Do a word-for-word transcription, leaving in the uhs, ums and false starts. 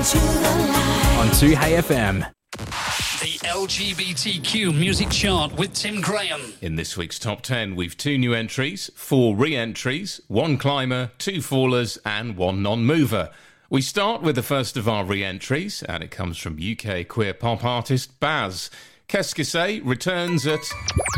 On two Hey F M. The L G B T Q Music Chart with Tim Graham. In this week's Top ten, we've two new entries, four re-entries, one climber, two fallers and one non-mover. We start with the first of our re-entries, and it comes from U K queer pop artist Baz. Qu'est-ce que c'est returns at